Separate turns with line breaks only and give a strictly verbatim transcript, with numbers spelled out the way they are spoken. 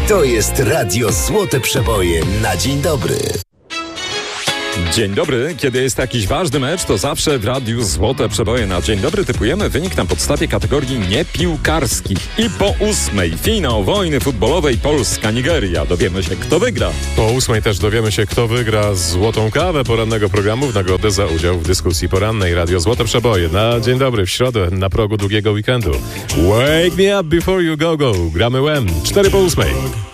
To jest Radio Złote Przeboje na dzień dobry.
Dzień dobry. Kiedy jest jakiś ważny mecz, to zawsze w Radiu Złote Przeboje na dzień dobry typujemy wynik na podstawie kategorii niepiłkarskich. I po ósmej finał wojny futbolowej Polska-Nigeria. Dowiemy się, kto wygra.
Po ósmej też dowiemy się, kto wygra złotą kawę porannego programu w nagrodę za udział w dyskusji porannej. Radio Złote Przeboje na dzień dobry w środę na progu długiego weekendu. Wake me up before you go go. Gramy Wham. Cztery po ósmej.